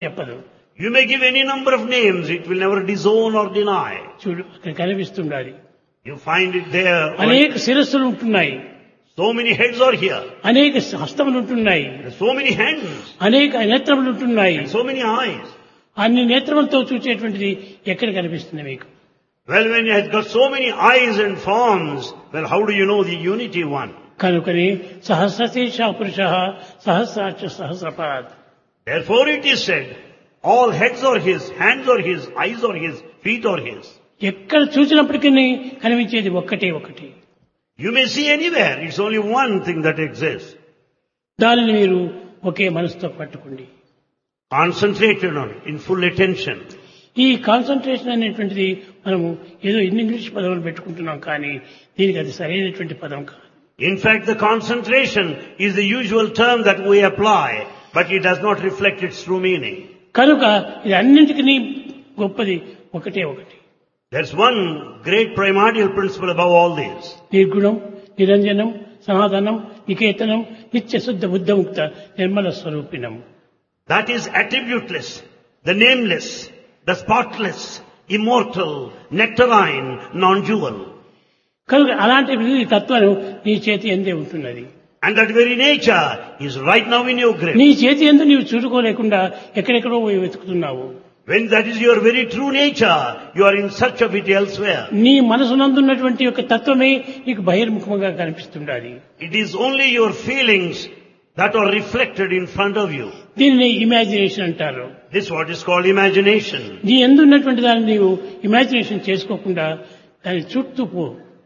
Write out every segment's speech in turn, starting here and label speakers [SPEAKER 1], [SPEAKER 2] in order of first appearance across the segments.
[SPEAKER 1] చెప్పదు.
[SPEAKER 2] You may give any number of names, it will never disown or deny.
[SPEAKER 1] చూడు అక్కడ కనిపిస్తుండాలి.
[SPEAKER 2] You find it there.
[SPEAKER 1] అనేక శిరస్సులు ఉంటున్నాయి,
[SPEAKER 2] So many heads are here.
[SPEAKER 1] అనేక హస్తములు ఉంటున్నాయి,
[SPEAKER 2] There are so many hands.
[SPEAKER 1] అనేక నేత్రములు ఉంటున్నాయి.
[SPEAKER 2] And so many eyes.
[SPEAKER 1] అన్ని నేత్రములతో చూసేటువంటిది ఎక్కడ కనిపిస్తుంది మీకు?
[SPEAKER 2] Well, when it has got so many eyes and forms, well, how do you know the unity one?
[SPEAKER 1] కనుకని సహస్రశీర్ష పురుష సహస్రాక్ష సహస్రపాద్.
[SPEAKER 2] Therefore it is said, all heads are his, hands are his, eyes are his, feet are his.
[SPEAKER 1] ఎక్కడ చూసినప్పటికీ కనిపించేది ఒక్కటే ఒకటి.
[SPEAKER 2] You may see anywhere, it's only one thing that exists.
[SPEAKER 1] దానిని మీరు ఒకే మనసుతో పట్టుకోండి.
[SPEAKER 2] Concentrated on it, in full attention.
[SPEAKER 1] ఈ concentration అనేటువంటిది మనము ఏదో ఇంగ్లీష్ పదములు పెట్టుకుంటున్నాం, కానీ దీనికి అది సరైనటువంటి పదం కాదు.
[SPEAKER 2] In fact, the concentration is the usual term that we apply, but it does not reflect its true meaning.
[SPEAKER 1] కనుక ఇది అన్నింటికీ గొప్పది ఒకటే ఒకటి.
[SPEAKER 2] There's one great primordial principle above all these.
[SPEAKER 1] నిర్గుణం, నిరంజనం, సనాతనం, నికేతనం, నిత్య శుద్ధ బుద్ధముక్త Nirmala స్వరూపిణం.
[SPEAKER 2] That is attributeless, the nameless, the spotless, immortal, nectarine, non-dual.
[SPEAKER 1] కనుక అలాంటి తత్వం నీ చేతి ఎందే ఉంటున్నది.
[SPEAKER 2] And that very nature is right now in your grip.
[SPEAKER 1] నీ చేతి ఎందు నీవు చూసుకోలేకుండా ఎక్కడెక్కడో పోయి వెతుకుతున్నావు.
[SPEAKER 2] When that is your very true nature, you are in search of it elsewhere.
[SPEAKER 1] నీ మనసునందున్నటువంటి యొక్క తత్వమే నీకు బహిర్ముఖంగా కనిపిస్తుండాలి.
[SPEAKER 2] It is only your feelings that are reflected in front of you.
[SPEAKER 1] దీనిని ఇమాజినేషన్ అంటారు.
[SPEAKER 2] This is what is called imagination.
[SPEAKER 1] నీ ఎందు ఉన్నటువంటి దాన్ని నీవు ఇమాజినేషన్ చేసుకోకుండా దాన్ని చుట్టూ పో.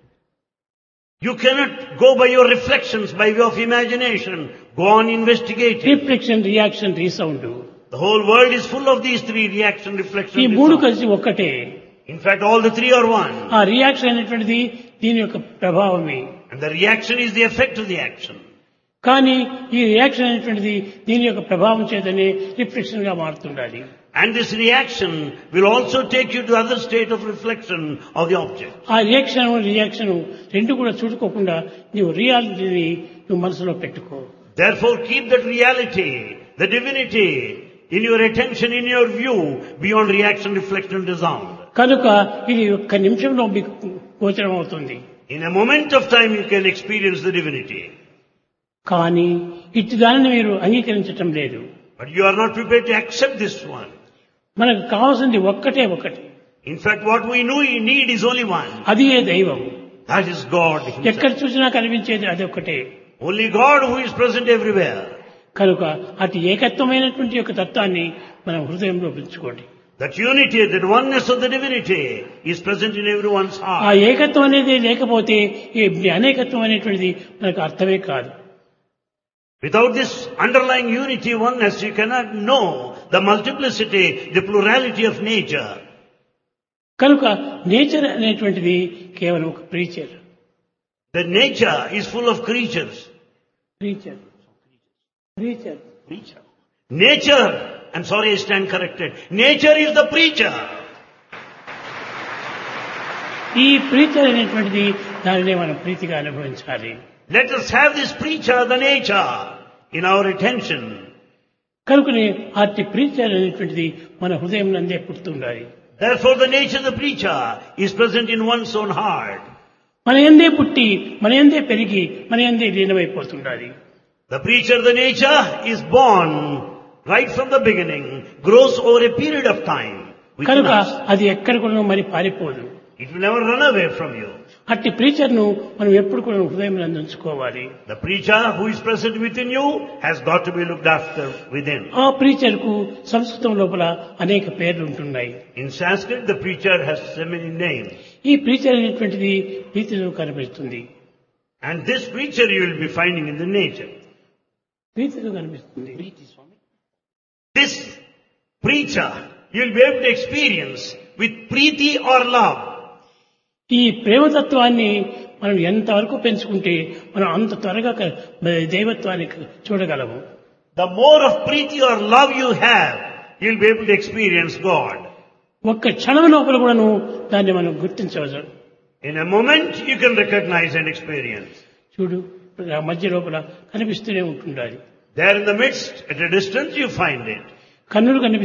[SPEAKER 2] You cannot go by your reflections by way of imagination. Go on investigating.
[SPEAKER 1] Reflection, reaction, resound.
[SPEAKER 2] The whole world is full of these three: reaction, reflection,
[SPEAKER 1] ఈ మూడు
[SPEAKER 2] resound.
[SPEAKER 1] కలిసి ఒక్కటే.
[SPEAKER 2] In fact, all the three are one.
[SPEAKER 1] ఆ reaction అనేటువంటిది దీని యొక్క ప్రభావమే.
[SPEAKER 2] And the reaction is the effect of the action.
[SPEAKER 1] కానీ ఈ రియాక్షన్ అనేటువంటిది దీని యొక్క ప్రభావం చేతనే రిఫ్లెక్షన్ గా మారుతుండాలి.
[SPEAKER 2] And this reaction will also take you to the other state of reflection of the object.
[SPEAKER 1] ఆ రియాక్షన్ రెండు కూడా చూడుకోకుండా నీవు రియాలిటీని నువ్వు మనసులో పెట్టుకో.
[SPEAKER 2] Therefore, keep that reality, the divinity, in your attention, in your view, beyond reaction, reflection, and resound.
[SPEAKER 1] కనుక ఇది ఒక్క నిమిషంలో మీకు గోచరం అవుతుంది.
[SPEAKER 2] In a moment of time, you can experience the divinity.
[SPEAKER 1] కానీ ఇట్టి దానిని మీరు అంగీకరించటం లేదు.
[SPEAKER 2] But you are not prepared to accept this one.
[SPEAKER 1] మనకు కావాల్సింది ఒక్కటే ఒకటి.
[SPEAKER 2] In fact, what we need is only one.
[SPEAKER 1] అది ఏ దైవం.
[SPEAKER 2] That is God himself.
[SPEAKER 1] ఎక్కడ చూసినా కనిపించేది అది ఒక్కటే.
[SPEAKER 2] Only God who is present everywhere.
[SPEAKER 1] కనుక అటు ఏకత్వమైనటువంటి యొక్క తత్వాన్ని మనం హృదయంలో పెంచుకోండి.
[SPEAKER 2] That unity, that oneness of the divinity is present in everyone's
[SPEAKER 1] ఆ
[SPEAKER 2] heart.
[SPEAKER 1] ఏకత్వం అనేది లేకపోతే ఈ అనేకత్వం అనేటువంటిది మనకు అర్థమే కాదు.
[SPEAKER 2] Without this underlying unity, oneness, you cannot know the multiplicity, the plurality of nature.
[SPEAKER 1] కనుక నేచర్ అనేటువంటిది కేవలం ఒక preacher.
[SPEAKER 2] The nature is full of creatures.
[SPEAKER 1] Preacher preacher
[SPEAKER 2] Nature, I'm sorry I stand corrected. Nature is the preacher.
[SPEAKER 1] ఈ preacher అనేటువంటిది దానినే మనం ప్రీతిగా అనుభవించాలి.
[SPEAKER 2] Let us have this preacher, the nature, in our attention.
[SPEAKER 1] కనుకనే అట్టి ప్రీచర్ అనేటువంటిది మన హృదయం నందే పుడుతుండాలి.
[SPEAKER 2] Therefore the nature of the preacher is present in one's own heart.
[SPEAKER 1] మన యందే పుట్టి, మన యందే పెరిగి, మన యందే లీనమైపోతుండాలి.
[SPEAKER 2] The preacher, the nature, is born right from the beginning, grows over a period of time.
[SPEAKER 1] కనుక అది ఎక్కడ కూడా మరి పారిపోదు.
[SPEAKER 2] It will never run away from you.
[SPEAKER 1] అట్టి ప్రీచర్ ను మనం ఎప్పుడు కూడా హృదయం నందు ఉంచుకోవాలి.
[SPEAKER 2] The preacher who is present within you has got to be looked after within.
[SPEAKER 1] ఆ ప్రీచర్ కు సంస్కృతం లోపల అనేక పేర్లు ఉంటున్నాయి.
[SPEAKER 2] In Sanskrit, the preacher has so many names.
[SPEAKER 1] ఈ ప్రీచర్ అనేటువంటిది ప్రీతిలో కనిపిస్తుంది.
[SPEAKER 2] And this preacher you will be finding in the nature.
[SPEAKER 1] ప్రీతిలో కనిపిస్తుంది.
[SPEAKER 2] This preacher you will be able to experience with preeti or love.
[SPEAKER 1] ఈ ప్రేమతత్వాన్ని మనం ఎంతవరకు పెంచుకుంటే మనం అంత త్వరగా దైవత్వాన్ని చూడగలము.
[SPEAKER 2] The more of preeti or love you have, you will be able to experience God.
[SPEAKER 1] ఒక్క క్షణం లోపల కూడాను దాన్ని మనం గుర్తించవచ్చు.
[SPEAKER 2] In a moment you can recognize and experience.
[SPEAKER 1] చూడు, ఆ మధ్య లోపల కనిపిస్తూనే ఉంటుండాలి.
[SPEAKER 2] There in the midst, at a distance you find it.
[SPEAKER 1] కన్నులు కనిపి